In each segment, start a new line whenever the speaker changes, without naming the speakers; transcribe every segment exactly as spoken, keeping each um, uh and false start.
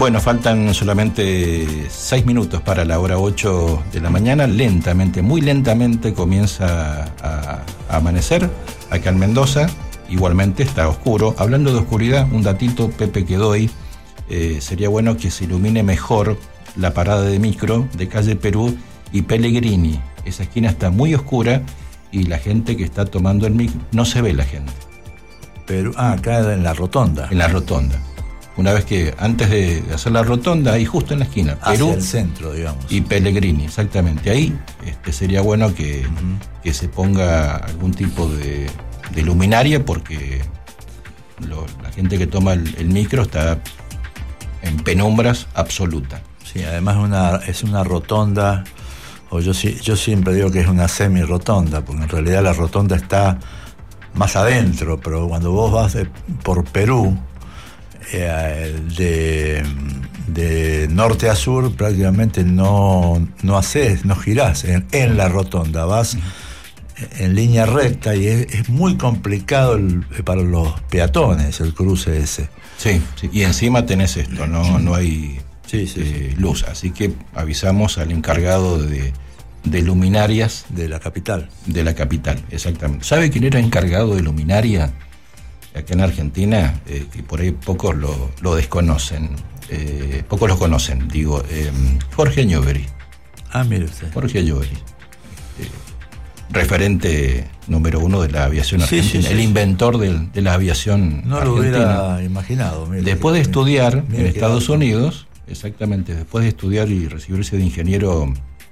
Bueno, faltan solamente seis minutos para la hora ocho de la mañana. Lentamente, muy lentamente comienza a, a amanecer acá en Mendoza. Igualmente está oscuro. Hablando de oscuridad, un datito, Pepe, que doy. Eh, sería bueno que se ilumine mejor la parada de micro de calle Perú y Pellegrini. Esa esquina está muy oscura y la gente que está tomando el micro, no se ve la gente.
Pero, ah, acá en la rotonda.
En la rotonda. Una vez que, antes de hacer la rotonda, ahí justo en la esquina,
hacia
Perú
el centro, digamos.
Y Pellegrini, exactamente. Ahí este, sería bueno que, uh-huh. que se ponga algún tipo de, de luminaria, porque lo, la gente que toma el, el micro está en penumbras absoluta.
Sí, además una, es una rotonda, o yo, yo siempre digo que es una semi-rotonda, porque en realidad la rotonda está más adentro, pero cuando vos vas de, por Perú, eh, de, de norte a sur, prácticamente no, no haces, no girás en, en la rotonda, vas uh-huh. en línea recta y es, es muy complicado el, para los peatones el cruce ese.
Sí, sí, y encima tenés esto, no, no hay
sí, sí,
eh,
sí.
luz, así que avisamos al encargado de, de luminarias
de la capital.
De la capital, exactamente. ¿Sabe quién era encargado de luminaria acá en Argentina? Eh, que por ahí pocos lo, lo desconocen, eh, pocos lo conocen, digo, eh, Jorge Newbery.
Ah, mire usted.
Jorge Newbery. Eh, referente número uno de la aviación argentina, sí, sí, sí. el inventor de, de la aviación
no
argentina.
No lo hubiera imaginado. Mira,
después de estudiar
mira,
en Estados Unidos, exactamente, después de estudiar y recibirse de ingeniero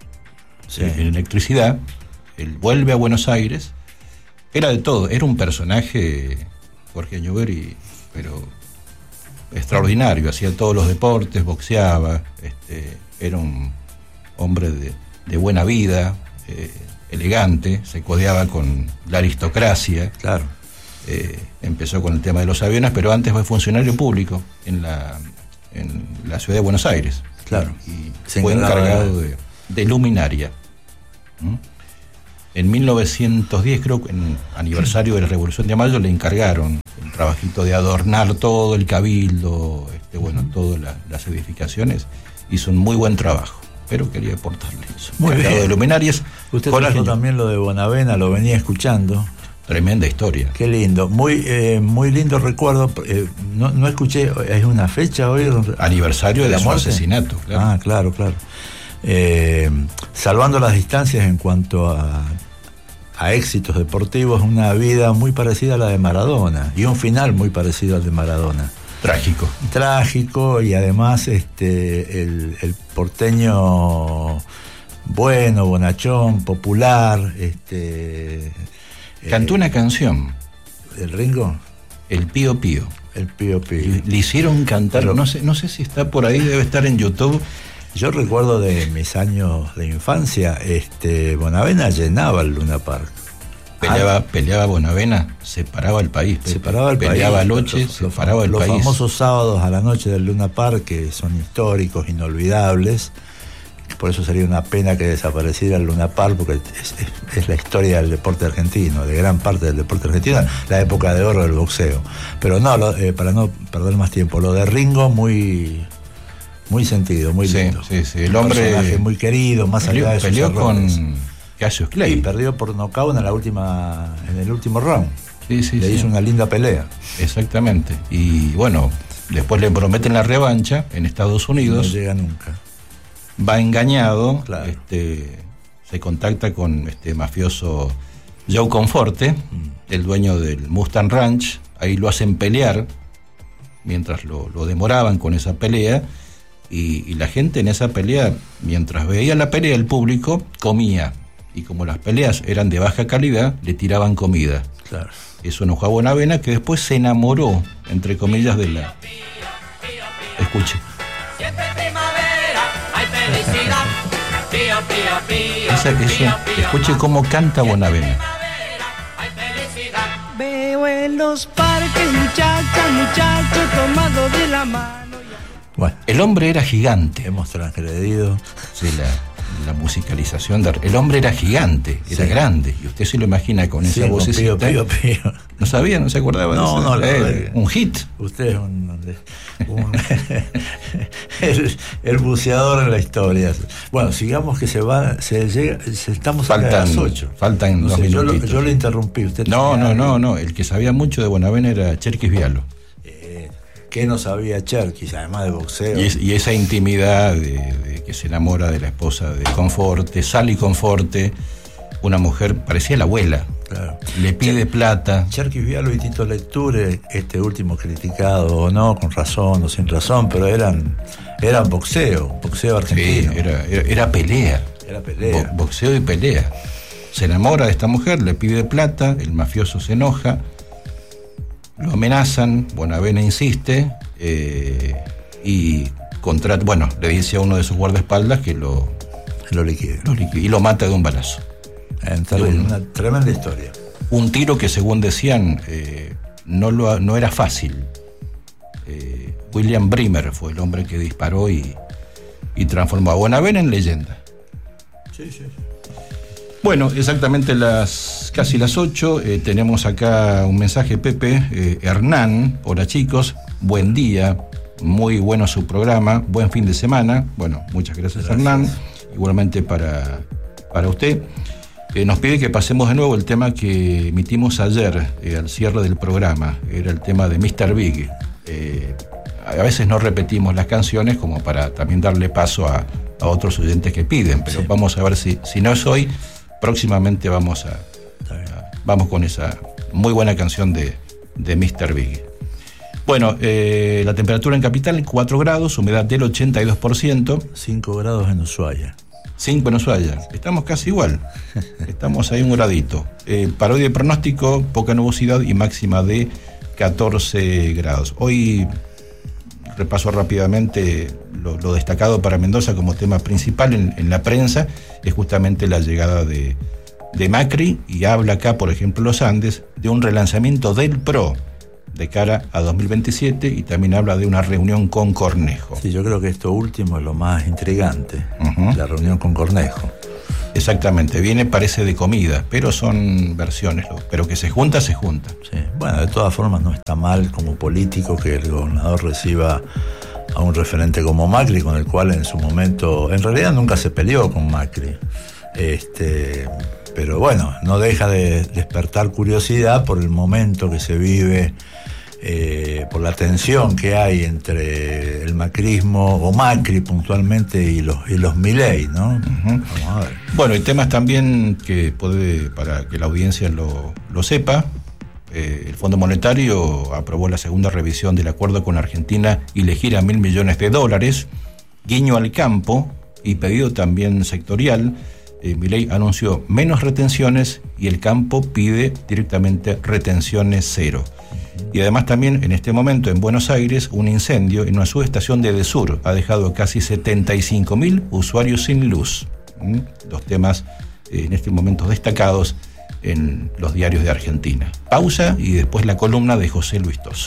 sí. en electricidad, él vuelve a Buenos Aires. Era de todo, era un personaje, Jorge Newbery, pero extraordinario, hacía todos los deportes, boxeaba, este, era un hombre de, de buena vida, eh, elegante, se codeaba con la aristocracia.
Claro.
Eh, empezó con el tema de los aviones, pero antes fue funcionario público en la, en la ciudad de Buenos Aires.
Claro.
Y, y fue encargado de, de luminaria. ¿Mm? En mil novecientos diez, creo que en aniversario de la Revolución de Mayo, le encargaron el trabajito de adornar todo el cabildo, este, bueno, uh-huh. todas la, las edificaciones. Hizo un muy buen trabajo. Pero quería aportarle eso.
Muy bien.
De luminarias.
Usted trajo también lo de Bonavena, lo venía escuchando.
Tremenda historia.
Qué lindo, muy eh, muy lindo recuerdo. Eh, no, no escuché, ¿es una fecha hoy?
Aniversario de, de su asesinato.
Claro. Ah, claro, claro. Eh, salvando las distancias en cuanto a, a éxitos deportivos, una vida muy parecida a la de Maradona y un final muy parecido al de Maradona.
Trágico.
Trágico y además este el, el porteño bueno, bonachón, popular. este
Cantó eh, una canción.
¿El Ringo?
El Pío Pío.
El Pío Pío.
Le, le hicieron cantar, Pero, no sé, no sé si está por ahí, debe estar en YouTube.
Yo recuerdo de mis años de infancia, este Bonavena llenaba el Luna Park.
Peleaba, ah, peleaba Bonavena, separaba el país.
Separaba el
peleaba
país.
Peleaba Loche, separaba el
los
país.
Los famosos sábados a la noche del Luna Park, que son históricos, inolvidables. Por eso sería una pena que desapareciera el Luna Park, porque es, es, es la historia del deporte argentino, de gran parte del deporte argentino, la época de oro del boxeo. Pero no, lo, eh, para no perder más tiempo, lo de Ringo muy... muy sentido, muy
sí,
lindo.
Sí, sí, el hombre...
Un personaje muy querido, más
peleó,
allá de sus
peleó
errores.
con Cassius Clay.
Y perdió por nocaut en la última, en el último round.
Sí, sí,
le
sí.
hizo una linda pelea.
Exactamente. Y bueno, después le prometen la revancha en Estados Unidos.
No llega nunca.
Va engañado,
claro.
este, se contacta con este mafioso Joe Conforte, mm. el dueño del Mustang Ranch. Ahí lo hacen pelear, mientras lo, lo demoraban con esa pelea. Y, y la gente en esa pelea, mientras veía la pelea, el público comía. Y como las peleas eran de baja calidad, le tiraban comida.
Claro.
Eso enojó a Bonavena, que después se enamoró, entre comillas, de la... Escuche. Esa, eso, escuche cómo canta Bonavena.
Veo en los parques muchachas, muchachos tomados de la mano.
Bueno, el hombre era gigante.
Hemos transgredido.
Sí, la, la musicalización de... El hombre era gigante, era sí. grande, y usted se lo imagina con
sí,
esa vocecita.
Pío, pío, pío.
¿No sabía? ¿No se acordaba?
No,
de
no, no.
Eh, un hit.
Usted es un... un el, el buceador en la historia. Bueno, sigamos que se va, se llega, se, estamos
faltan,
a las ocho.
Faltan
no
dos
sé,
minutitos.
Yo lo, yo lo interrumpí. Usted
no, no, no, no. El que sabía mucho de Bonavena era Cherkis Vialo.
Eh, ¿Qué no sabía Cherkis, además de boxeo?
Y, es, y esa intimidad de, de que se enamora de la esposa de Conforte, Sally Conforte, una mujer, parecía la abuela. Claro. Le pide Cher- plata.
Cherkis Vialo y Tito Lecture, este último criticado o no, con razón o sin razón, pero eran, eran boxeo, boxeo argentino.
Sí, era, era, era pelea.
Era pelea.
Bo- boxeo y pelea. Se enamora de esta mujer, le pide plata, el mafioso se enoja, lo amenazan, Bonavena insiste, eh, y contrata, bueno, le dice a uno de sus guardaespaldas que lo,
lo liquide.
Lo liquide y lo mata de un balazo.
Entonces, un, una tremenda historia.
Un tiro que, según decían, eh, no, lo, no era fácil. Eh, William Brimmer fue el hombre que disparó y, y transformó a Bonavena en leyenda.
Sí, sí, sí.
Bueno, exactamente las casi las ocho. Eh, tenemos acá un mensaje, Pepe. Eh, Hernán, hola chicos, buen día, muy bueno su programa, buen fin de semana. Bueno, muchas gracias, gracias. Hernán. Igualmente para, para usted. Eh, nos pide que pasemos de nuevo el tema que emitimos ayer eh, al cierre del programa. Era el tema de mister Big. Eh, a veces no repetimos las canciones como para también darle paso a, a otros oyentes que piden, pero sí. Vamos a ver si, si no es hoy, próximamente vamos a, a vamos con esa muy buena canción de, de mister Big. Bueno, eh, la temperatura en Capital, cuatro grados, humedad del ochenta y dos por ciento.
cinco grados en Ushuaia.
cinco en Ushuaia. Estamos casi igual. Estamos ahí un gradito. Eh, para hoy de pronóstico, poca nubosidad y máxima de catorce grados. Hoy repaso rápidamente lo, lo destacado para Mendoza como tema principal en, en la prensa, es justamente la llegada de, de Macri, y habla acá, por ejemplo, Los Andes, de un relanzamiento del P R O de cara a dos mil veintisiete, y también habla de una reunión con Cornejo.
Sí, yo creo que esto último es lo más intrigante, uh-huh. La reunión con Cornejo.
Exactamente, viene, parece de comida, pero son versiones, pero que se junta, se junta.
Sí, bueno, de todas formas no está mal como político que el gobernador reciba a un referente como Macri, con el cual en su momento, en realidad nunca se peleó con Macri, este, pero bueno, no deja de despertar curiosidad por el momento que se vive, eh, por la tensión que hay entre el macrismo, o Macri puntualmente, y los, y los Milei, ¿no? Uh-huh. Vamos a ver.
Bueno, y temas también que puede, para que la audiencia lo, lo sepa, eh, el Fondo Monetario aprobó la segunda revisión del acuerdo con Argentina y le gira mil millones de dólares, guiño al campo y pedido también sectorial. Eh, Milei anunció menos retenciones y el campo pide directamente retenciones cero. Y además también en este momento en Buenos Aires un incendio en una subestación de Edesur ha dejado casi setenta y cinco mil usuarios sin luz. ¿Mm? Dos temas eh, en este momento destacados en los diarios de Argentina. Pausa y después la columna de José Luis Toso.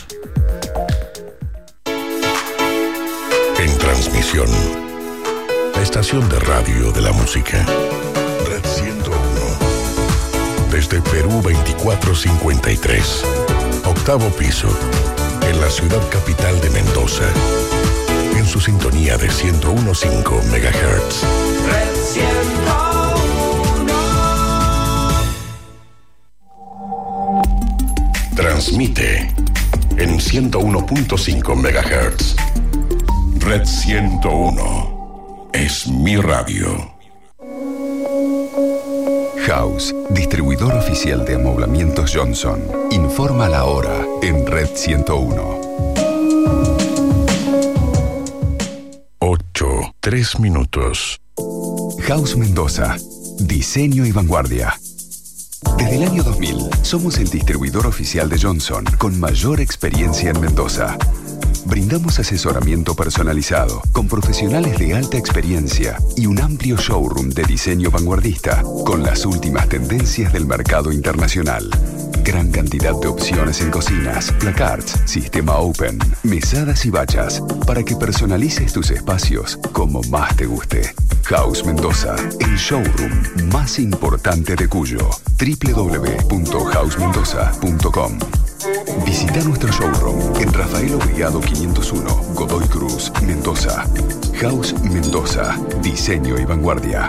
En transmisión, la estación de radio de la música. Red ciento uno. Desde Perú veinticuatro cincuenta y tres. Octavo piso, en la ciudad capital de Mendoza, en su sintonía de ciento uno punto cinco megahertz.
Red ciento
uno. Transmite en ciento uno punto cinco megahertz. Red ciento uno es mi radio.
House, distribuidor oficial de amoblamientos Johnson. Informa la hora en Red ciento uno.
ocho, tres minutos.
House Mendoza. Diseño y vanguardia. Desde el año dos mil, somos el distribuidor oficial de Johnson con mayor experiencia en Mendoza. Brindamos asesoramiento personalizado, con profesionales de alta experiencia y un amplio showroom de diseño vanguardista, con las últimas tendencias del mercado internacional. Gran cantidad de opciones en cocinas, placards, sistema open, mesadas y bachas, para que personalices tus espacios como más te guste. House Mendoza, el showroom más importante de Cuyo. doble u doble u doble u punto house mendoza punto com. Visita nuestro showroom en Rafael Obligado quinientos uno, Godoy Cruz, Mendoza. House Mendoza, diseño y vanguardia.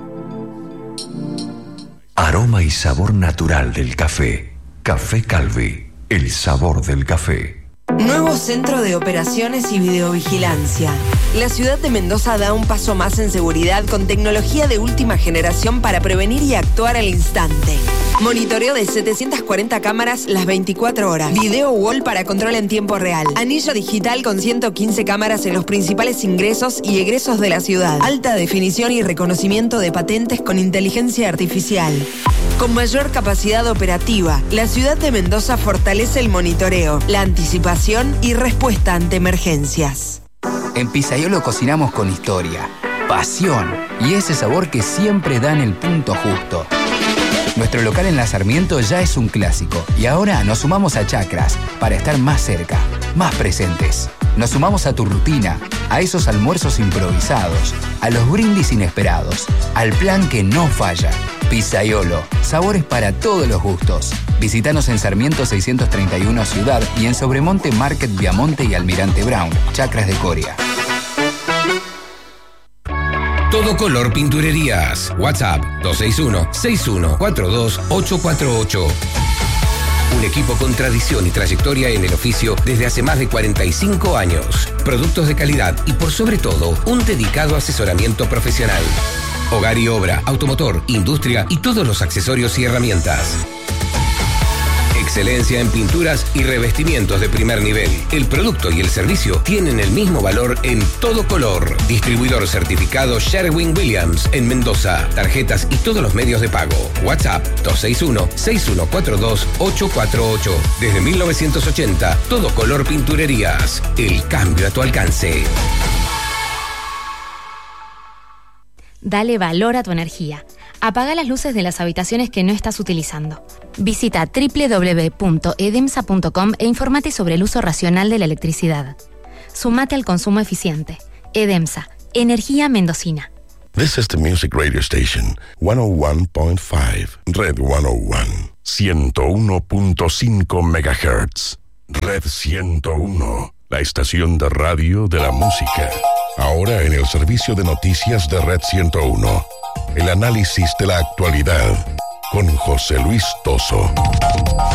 Aroma y sabor natural del café. Café Calvi, el sabor del café.
Nuevo centro de operaciones y videovigilancia. La ciudad de Mendoza da un paso más en seguridad con tecnología de última generación para prevenir y actuar al instante. Monitoreo de setecientas cuarenta cámaras las veinticuatro horas. Video wall para control en tiempo real. Anillo digital con ciento quince cámaras en los principales ingresos y egresos de la ciudad. Alta definición y reconocimiento de patentes con inteligencia artificial. Con mayor capacidad operativa, la ciudad de Mendoza fortalece el monitoreo, la anticipación y respuesta ante emergencias.
En Pizzaiolo cocinamos con historia, pasión y ese sabor que siempre da en el punto justo. Nuestro local en La Sarmiento ya es un clásico y ahora nos sumamos a Chacras para estar más cerca, más presentes. Nos sumamos a tu rutina, a esos almuerzos improvisados, a los brindis inesperados, al plan que no falla. Pizzaiolo, sabores para todos los gustos. Visítanos en Sarmiento seiscientos treinta y uno Ciudad y en Sobremonte Market Viamonte y Almirante Brown, Chacras de Coria.
Todo Color Pinturerías. WhatsApp dos seis uno, seis uno cuatro dos, ocho cuatro ocho. Un equipo con tradición y trayectoria en el oficio desde hace más de cuarenta y cinco años. Productos de calidad y por sobre todo, un dedicado asesoramiento profesional. Hogar y obra, automotor, industria y todos los accesorios y herramientas. Excelencia en pinturas y revestimientos de primer nivel. El producto y el servicio tienen el mismo valor en Todo Color. Distribuidor certificado Sherwin-Williams en Mendoza. Tarjetas y todos los medios de pago. WhatsApp dos seis uno, seis uno cuatro dos, ocho cuatro ocho. Desde mil novecientos ochenta, Todo Color Pinturerías. El cambio a tu alcance.
Dale valor a tu energía. Apaga las luces de las habitaciones que no estás utilizando. Visita doble u doble u doble u punto edemsa punto com e infórmate sobre el uso racional de la electricidad. Sumate al consumo eficiente. Edemsa, energía mendocina.
This is the music radio station, ciento uno point cinco, Red ciento uno, ciento uno punto cinco megahertz. Red ciento uno, la estación de radio de la música. Ahora en el servicio de noticias de Red ciento uno. El análisis de la actualidad con José Luis Toso.